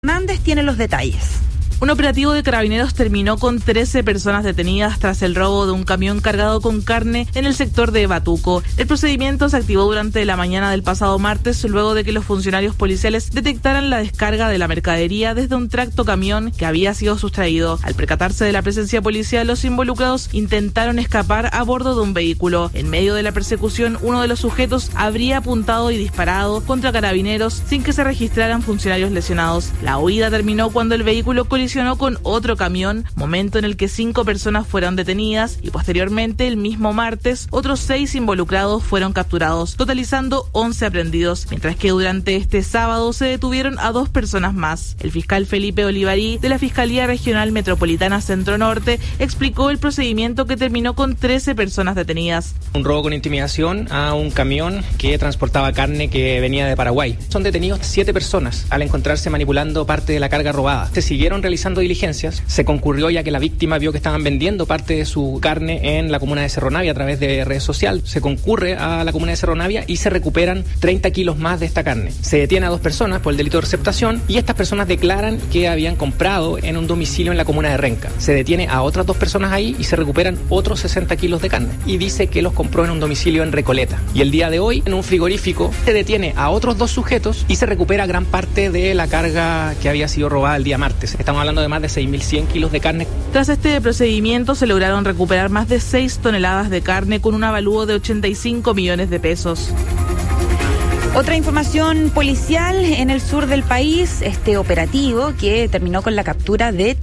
Hernández tiene los detalles. Un operativo de Carabineros terminó con 13 personas detenidas tras el robo de un camión cargado con carne en el sector de Batuco. El procedimiento se activó durante la mañana del pasado martes, luego de que los funcionarios policiales detectaran la descarga de la mercadería desde un tractocamión que había sido sustraído. Al percatarse de la presencia policial, los involucrados intentaron escapar a bordo de un vehículo. En medio de la persecución, uno de los sujetos habría apuntado y disparado contra Carabineros sin que se registraran funcionarios lesionados. La huida terminó cuando el vehículo colisionó con otro camión, momento en el que 5 personas fueron detenidas y posteriormente el mismo martes otros 6 involucrados fueron capturados, totalizando 11 aprehendidos, mientras que durante este sábado se detuvieron a 2 personas más. El fiscal Felipe Olivarí de la Fiscalía Regional Metropolitana Centro Norte explicó el procedimiento que terminó con 13 personas detenidas. Un robo con intimidación a un camión que transportaba carne que venía de Paraguay. Son detenidos 7 personas al encontrarse manipulando parte de la carga robada. Se siguieron realizando diligencias, se concurrió ya que la víctima vio que estaban vendiendo parte de su carne en la comuna de Cerro Navia a través de redes sociales. Se concurre a la comuna de Cerro Navia y se recuperan 30 kilos más de esta carne. Se detiene a 2 personas por el delito de receptación y estas personas declaran que habían comprado en un domicilio en la comuna de Renca. Se detiene a otras 2 personas ahí y se recuperan otros 60 kilos de carne y dice que los compró en un domicilio en Recoleta. Y el día de hoy, en un frigorífico, se detiene a otros 2 sujetos y se recupera gran parte de la carga que había sido robada el día martes. Estamos hablando de más de 6.100 kilos de carne. Tras este procedimiento se lograron recuperar más de 6 toneladas de carne con un avalúo de 85 millones de pesos. Otra información policial en el sur del país, este operativo que terminó con la captura de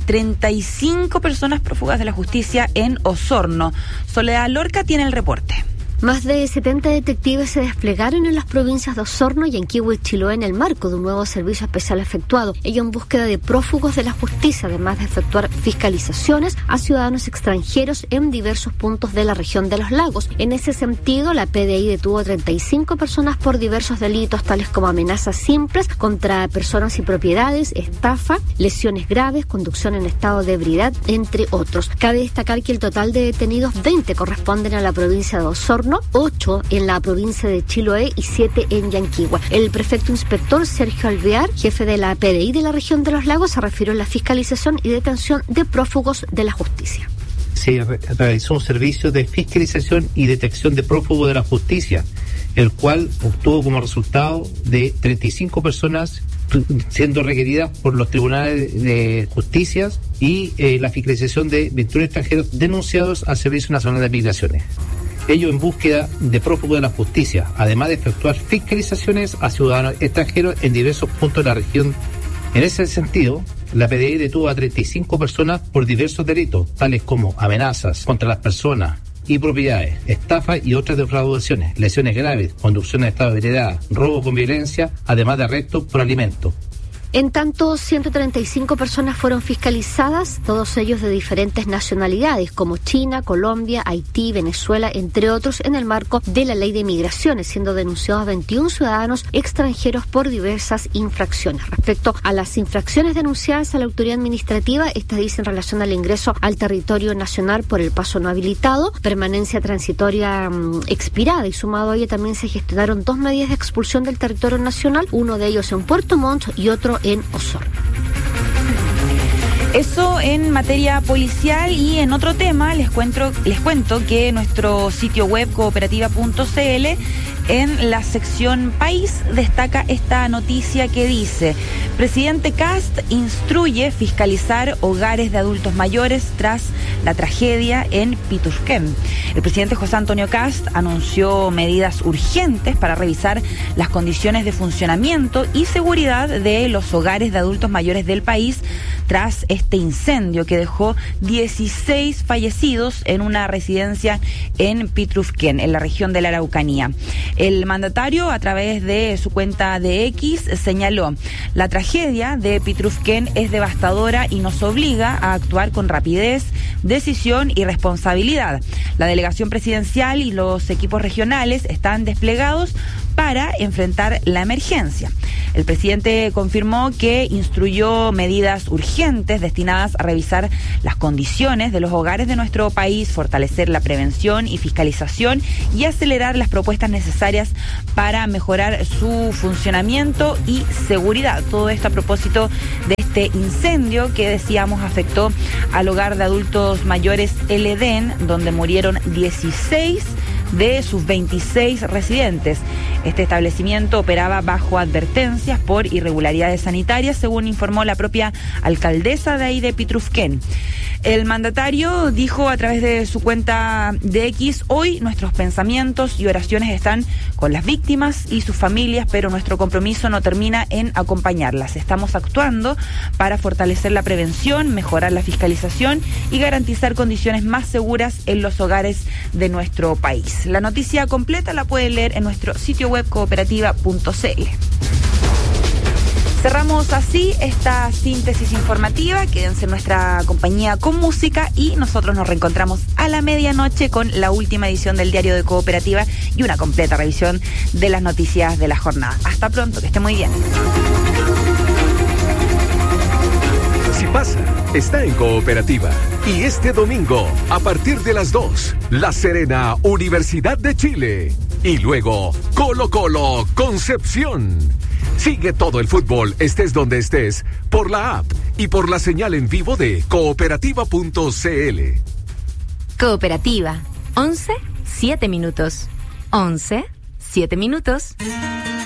35 personas prófugas de la justicia en Osorno. Soledad Lorca tiene el reporte. Más de 70 detectives se desplegaron en las provincias de Osorno, Yanquihue y Chiloé en el marco de un nuevo servicio especial efectuado, ello en búsqueda de prófugos de la justicia, además de efectuar fiscalizaciones a ciudadanos extranjeros en diversos puntos de la región de los lagos. En ese sentido, la PDI detuvo a 35 personas por diversos delitos, tales como amenazas simples contra personas y propiedades, estafa, lesiones graves, conducción en estado de ebriedad, entre otros. Cabe destacar que el total de detenidos, 20 corresponden a la provincia de Osorno, 8 en la provincia de Chiloé y 7 en Yanquihue. El prefecto inspector Sergio Alvear, jefe de la PDI de la región de los lagos, se refirió a la fiscalización y detención de prófugos de la justicia. Se realizó un servicio de fiscalización y detección de prófugos de la justicia, el cual obtuvo como resultado de 35 personas siendo requeridas por los tribunales de justicia y la fiscalización de 21 extranjeros denunciados al Servicio Nacional de Migraciones. Ello en búsqueda de prófugos de la justicia, además de efectuar fiscalizaciones a ciudadanos extranjeros en diversos puntos de la región. En ese sentido, la PDI detuvo a 35 personas por diversos delitos, tales como amenazas contra las personas y propiedades, estafa y otras defraudaciones, lesiones graves, conducción en estado de ebriedad, robo con violencia, además de arresto por alimento. En tanto, 135 personas fueron fiscalizadas, todos ellos de diferentes nacionalidades, como China, Colombia, Haití, Venezuela, entre otros, en el marco de la ley de migraciones, siendo denunciados 21 ciudadanos extranjeros por diversas infracciones. Respecto a las infracciones denunciadas a la autoridad administrativa, estas dicen relación al ingreso al territorio nacional por el paso no habilitado, permanencia transitoria expirada, y sumado a ello también se gestionaron 2 medidas de expulsión del territorio nacional, uno de ellos en Puerto Montt y otro en Osorno. Eso en materia policial. Y en otro tema les cuento que nuestro sitio web cooperativa.cl, en la sección País, destaca esta noticia que dice: presidente Kast instruye fiscalizar hogares de adultos mayores tras la tragedia en Pitusquén. El presidente José Antonio Kast anunció medidas urgentes para revisar las condiciones de funcionamiento y seguridad de los hogares de adultos mayores del país tras este incendio que dejó 16 fallecidos en una residencia en Pitusquén, en la región de la Araucanía. El mandatario, a través de su cuenta de X, señaló: la tragedia de Pitusquén es devastadora y nos obliga a actuar con rapidez, decisión y responsabilidad. La delegación presidencial y los equipos regionales están desplegados para enfrentar la emergencia. El presidente confirmó que instruyó medidas urgentes destinadas a revisar las condiciones de los hogares de nuestro país, fortalecer la prevención y fiscalización y acelerar las propuestas necesarias para mejorar su funcionamiento y seguridad. Todo esto a propósito de este incendio que decíamos afectó al hogar de adultos mayores El Edén, donde murieron 16 de sus 26 residentes. Este establecimiento operaba bajo advertencias por irregularidades sanitarias, según informó la propia alcaldesa de ahí de Pitrufquén. El mandatario dijo a través de su cuenta de X: hoy nuestros pensamientos y oraciones están con las víctimas y sus familias, pero nuestro compromiso no termina en acompañarlas. Estamos actuando para fortalecer la prevención, mejorar la fiscalización y garantizar condiciones más seguras en los hogares de nuestro país. La noticia completa la pueden leer en nuestro sitio web cooperativa.cl. Cerramos así esta síntesis informativa. Quédense en nuestra compañía con música y nosotros nos reencontramos a la medianoche con la última edición del Diario de Cooperativa y una completa revisión de las noticias de la jornada. Hasta pronto, que esté muy bien. Si pasa, está en Cooperativa. Y este domingo, a partir de las 2, La Serena, Universidad de Chile. Y luego, Colo-Colo, Concepción. Sigue todo el fútbol, estés donde estés, por la app y por la señal en vivo de cooperativa.cl. Cooperativa, 11, 7 minutos. 11, 7 minutos.